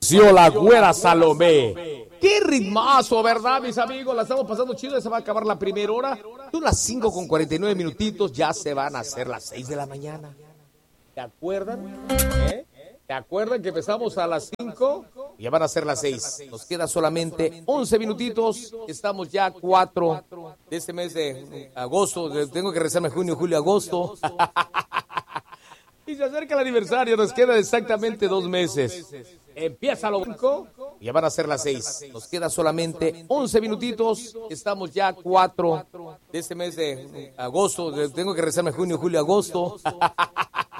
La güera Salomé. Qué ritmazo, ¿verdad, mis amigos? La estamos pasando chido, ya se va a acabar la primera hora. Son las 5:49 minutitos, ya se van a hacer las 6 de la mañana. ¿Te acuerdan? ¿Te acuerdan que empezamos a las 5? Ya van a ser las 6. Nos queda solamente 11 minutitos. Estamos ya 4 de este mes de agosto. Tengo que rezarme junio, julio, agosto. Y se acerca el aniversario, nos quedan exactamente 2 meses. Empieza lo 5, ya van a ser las 6. Nos queda solamente 11 minutitos. Estamos ya 4 de este mes de agosto. Tengo que rezarme junio, julio, agosto.